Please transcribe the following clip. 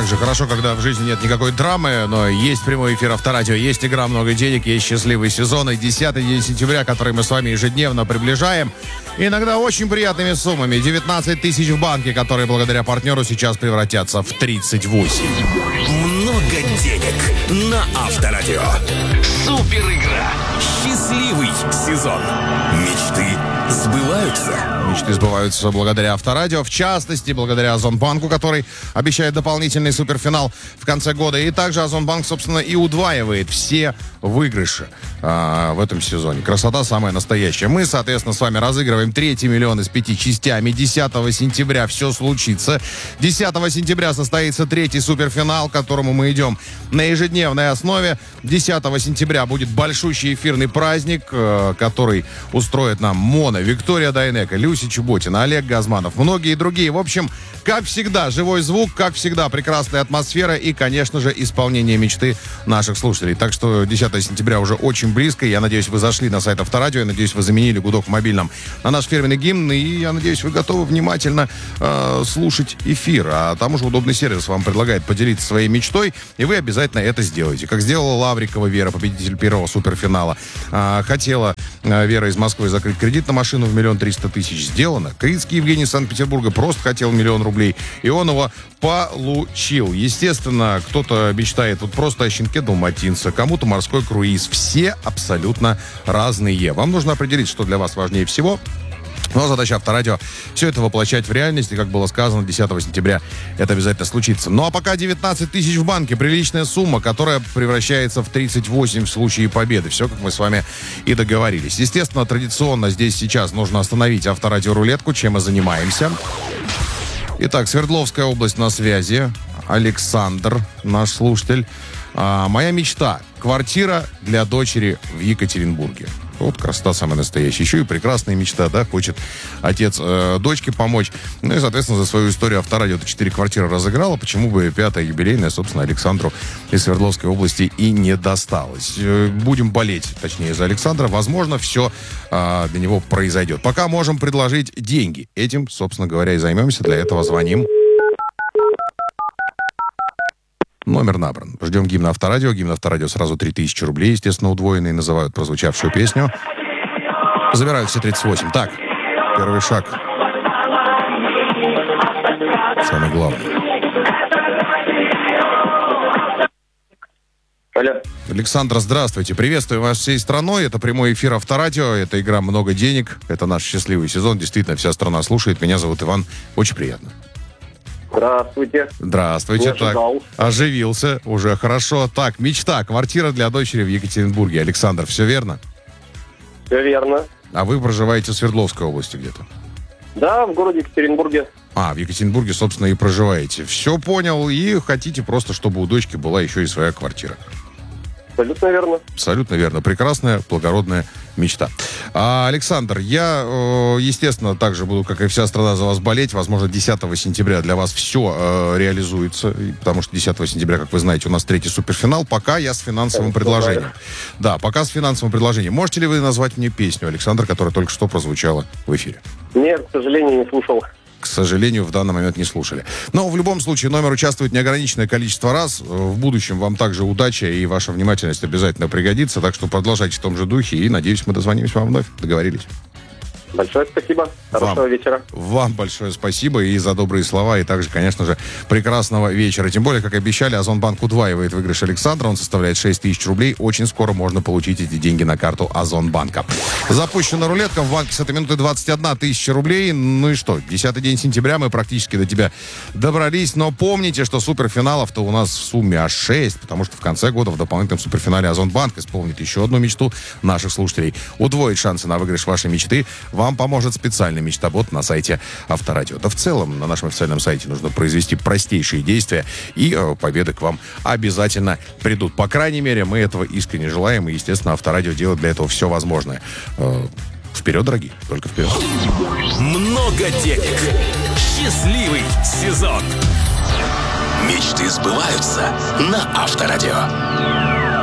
как же хорошо, когда в жизни нет никакой драмы, но есть прямой эфир Авторадио, есть игра «Много денег», есть счастливый сезон и 10 день сентября, который мы с вами ежедневно приближаем. Иногда очень приятными суммами. 19 тысяч в банке, которые благодаря партнеру сейчас превратятся в 38. Много денег на Авторадио. Супер игра. Счастливый сезон. Мечты сбываются. Мечты сбываются благодаря Авторадио, в частности, благодаря Озонбанку, который обещает дополнительный суперфинал в конце года. И также Озонбанк, собственно, и удваивает все выигрыши в этом сезоне. Красота самая настоящая. Мы, соответственно, с вами разыгрываем 3 миллиона с 5 частями. 10 сентября все случится. 10 сентября состоится 3-й суперфинал, к которому мы идем на ежедневной основе. 10 сентября будет большущий эфирный праздник, который устроит нам Мона, Виктория Дайнеко, Люся Чеботина, Олег Газманов, многие другие. В общем, как всегда, живой звук, как всегда, прекрасная атмосфера и, конечно же, исполнение мечты наших слушателей. Так что 10 сентября уже очень близко. Я надеюсь, вы зашли на сайт Авторадио. Я надеюсь, вы заменили гудок в мобильном на наш фирменный гимн. И я надеюсь, вы готовы внимательно слушать эфир. А там уже удобный сервис вам предлагает поделиться своей мечтой. И вы обязательно это сделаете. Как сделала Лаврикова Вера, победитель первого суперфинала. Хотела Вера из Москвы закрыть кредит на машину в 1 300 000. Сделано. Крицкий Евгений из Санкт-Петербурга просто хотел 1 000 000 рублей. И он его получил. Естественно, кто-то мечтает вот просто о щенке далматинца, кому-то морской круиз. Все абсолютно разные. Вам нужно определить, что для вас важнее всего. Но задача Авторадио все это воплощать в реальность. И, как было сказано, 10 сентября это обязательно случится. Ну а пока 19 тысяч в банке. Приличная сумма, которая превращается в 38 в случае победы. Все, как мы с вами и договорились. Естественно, традиционно здесь сейчас нужно остановить Авторадио-рулетку, чем мы занимаемся. Итак, Свердловская область на связи. Александр, наш слушатель. Моя мечта. Квартира для дочери в Екатеринбурге. Вот красота самая настоящая. Еще и прекрасная мечта, да, хочет отец дочке помочь. Ну и, соответственно, за свою историю Авторадио 4 квартиры разыграла. Почему бы 5-я юбилейная, собственно, Александру из Свердловской области и не досталась. Будем болеть, точнее, за Александра. Возможно, все для него произойдет. Пока можем предложить деньги. Этим, собственно говоря, и займемся. Для этого звоним. Номер набран. Ждем гимна Авторадио. Гимн Авторадио сразу 3000 рублей, естественно, удвоенные. Называют прозвучавшую песню. Забирают все 38. Так, первый шаг. Самое главное. Алло. Александр, здравствуйте. Приветствую вас всей страной. Это прямой эфир Авторадио. Это игра «Много денег». Это наш счастливый сезон. Действительно, вся страна слушает. Меня зовут Иван. Очень приятно. Здравствуйте. Здравствуйте. Так, оживился. Уже хорошо. Так, мечта. Квартира для дочери в Екатеринбурге. Александр, все верно? Все верно. А вы проживаете в Свердловской области где-то? Да, в городе Екатеринбурге. В Екатеринбурге, собственно, и проживаете. Все понял. И хотите просто, чтобы у дочки была еще и своя квартира. Абсолютно верно. Абсолютно верно. Прекрасная, благородная мечта. Александр, я, естественно, также буду, как и вся страна, за вас болеть. Возможно, 10 сентября для вас все реализуется. Потому что 10 сентября, как вы знаете, у нас 3-й суперфинал. Пока я с финансовым предложением. Да, пока с финансовым предложением. Можете ли вы назвать мне песню, Александр, которая только что прозвучала в эфире? Нет, к сожалению, не слушал. К сожалению, в данный момент не слушали. Но в любом случае номер участвует неограниченное количество раз. В будущем вам также удача и ваша внимательность обязательно пригодится. Так что продолжайте в том же духе. И, надеюсь, мы дозвонимся вам вновь. Договорились. Большое спасибо. Хорошего вечера. Вам большое спасибо и за добрые слова, и также, конечно же, прекрасного вечера. Тем более, как обещали, Озонбанк удваивает выигрыш Александра. Он составляет 6000 рублей. Очень скоро можно получить эти деньги на карту Озонбанка. Запущена рулетка. В банке с этой минуты 21 тысяча рублей. Ну и что? 10-й день сентября. Мы практически до тебя добрались. Но помните, что суперфиналов-то у нас в сумме аж 6, потому что в конце года в дополнительном суперфинале Озонбанк исполнит еще одну мечту наших слушателей. Удвоить шансы на выигрыш вашей мечты. Вам поможет специальный мечтобот на сайте Авторадио. Да в целом на нашем официальном сайте нужно произвести простейшие действия, и победы к вам обязательно придут. По крайней мере, мы этого искренне желаем, и, естественно, Авторадио делает для этого все возможное. Вперед, дорогие, только вперед. Много денег. Счастливый сезон. Мечты сбываются на Авторадио.